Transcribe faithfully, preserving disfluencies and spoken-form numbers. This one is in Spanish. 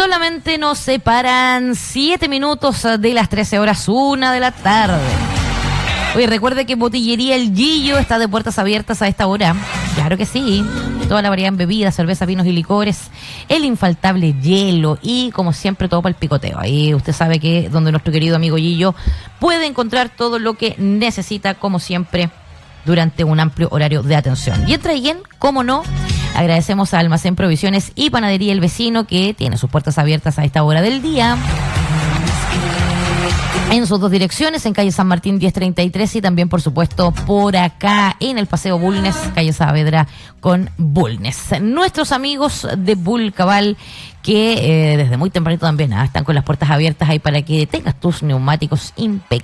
Solamente nos separan siete minutos de las trece horas, una de la tarde. Oye, recuerde que Botillería El Gillo está de puertas abiertas a esta hora. Claro que sí. Toda la variedad en bebidas, cervezas, vinos y licores. El infaltable hielo y, como siempre, todo para el picoteo. Ahí usted sabe que donde nuestro querido amigo Gillo puede encontrar todo lo que necesita, como siempre, durante un amplio horario de atención. Y entra bien, cómo no. Agradecemos a Almacén Provisiones y Panadería El Vecino, que tiene sus puertas abiertas a esta hora del día. En sus dos direcciones, en calle San Martín diez treinta y tres y también, por supuesto, por acá en el Paseo Bulnes, calle Saavedra con Bulnes. Nuestros amigos de Bull Cabal, que eh, desde muy tempranito también ah, están con las puertas abiertas ahí para que tengas tus neumáticos impecables.